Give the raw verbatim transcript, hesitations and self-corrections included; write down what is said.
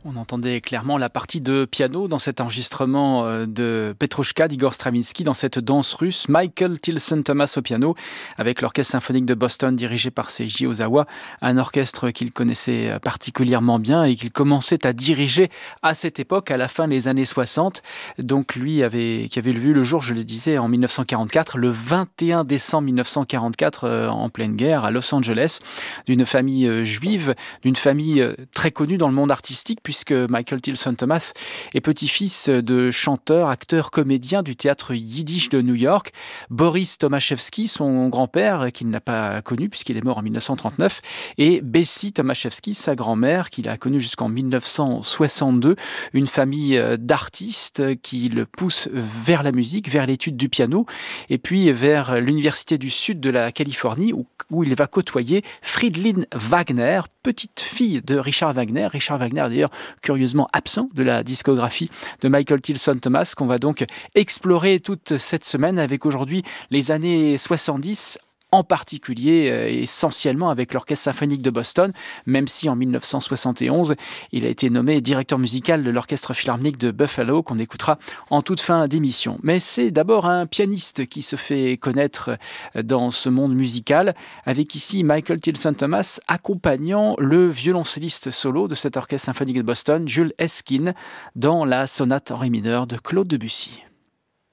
On entendait clairement la partie de piano dans cet enregistrement euh, de Petrouchka d'Igor Stravinsky, dans cette danse russe. Michael Tilson Thomas au piano, avec l'Orchestre symphonique de Boston dirigé par Seiji Ozawa, un orchestre qu'il connaissait particulièrement bien et qu'il commençait à diriger à cette époque, à la fin des années soixante. Donc lui avait, qui avait vu le jour, je le disais, en mille neuf cent quarante-quatre, le vingt et un décembre mille neuf cent quarante-quatre, euh, en pleine guerre, à Los Angeles, d'une famille euh, juive, d'une famille euh, très connue dans le monde artistique, puisque Michael Tilson Thomas est petit-fils de chanteur, acteur, comédien du théâtre yiddish de New York. Boris Tomaszewski, son grand-père, qu'il n'a pas connu puisqu'il est mort en mille neuf cent trente-neuf, et Bessie Tomaszewski, sa grand-mère, qu'il a connue jusqu'en mille neuf cent soixante-deux. Une famille d'artistes qui le pousse vers la musique, vers l'étude du piano, et puis vers l'Université du Sud de la Californie, où, où il va côtoyer Fridolin Wagner, petite fille de Richard Wagner. Richard Wagner, d'ailleurs, curieusement absent de la discographie de Michael Tilson Thomas, qu'on va donc explorer toute cette semaine avec aujourd'hui les années soixante-dix, en particulier euh, essentiellement avec l'Orchestre symphonique de Boston, même si en mille neuf cent soixante et onze, il a été nommé directeur musical de l'Orchestre philharmonique de Buffalo, qu'on écoutera en toute fin d'émission. Mais c'est d'abord un pianiste qui se fait connaître dans ce monde musical, avec ici Michael Tilson Thomas accompagnant le violoncelliste solo de cet Orchestre symphonique de Boston, Jules Esquin, dans la sonate en ré mineur de Claude Debussy.